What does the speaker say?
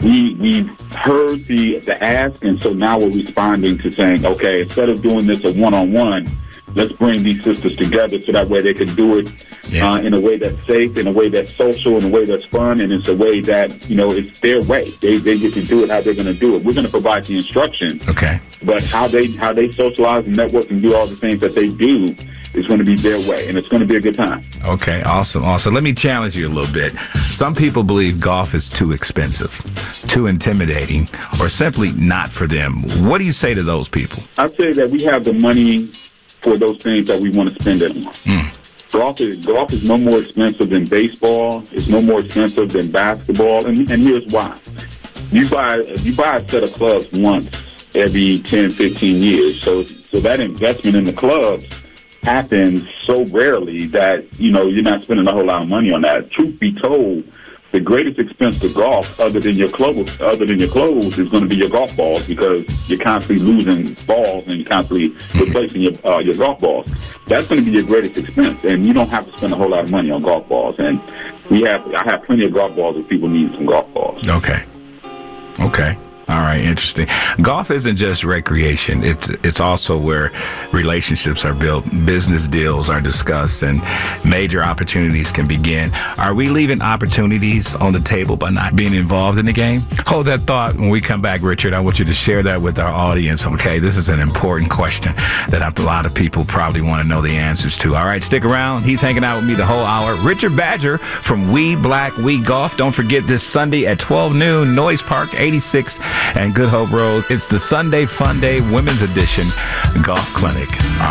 we heard the ask, and so now we're responding to saying, okay, instead of doing this a one-on-one, let's bring these sisters together so that way they can do it in a way that's safe, in a way that's social, in a way that's fun, and it's a way that, it's their way. They get to do it how they're going to do it. We're going to provide the instruction. Okay. But how they socialize and network and do all the things that they do is going to be their way, and it's going to be a good time. Okay, awesome. Let me challenge you a little bit. Some people believe golf is too expensive, too intimidating, or simply not for them. What do you say to those people? I'd say that we have the money for those things that we want to spend it on. Golf is no more expensive than baseball. It's no more expensive than basketball, and here's why. You buy a set of clubs once every 10, 15 years, so that investment in the clubs happens so rarely that you're not spending a whole lot of money on that. Truth be told, the greatest expense to golf, other than your clothes, is going to be your golf balls, because you're constantly losing balls and you're constantly replacing your golf balls. That's going to be your greatest expense, and you don't have to spend a whole lot of money on golf balls. And I have plenty of golf balls if people need some golf balls. Okay. All right, interesting. Golf isn't just recreation. It's also where relationships are built, business deals are discussed, and major opportunities can begin. Are we leaving opportunities on the table by not being involved in the game? Hold that thought. When we come back, Richard, I want you to share that with our audience, okay? This is an important question that a lot of people probably want to know the answers to. All right, stick around. He's hanging out with me the whole hour. Richard Badger from We Black, We Golf. Don't forget this Sunday at 12 noon, Noise Park, 86 and Good Hope Road. It's the Sunday Fun Day Women's Edition Golf Clinic.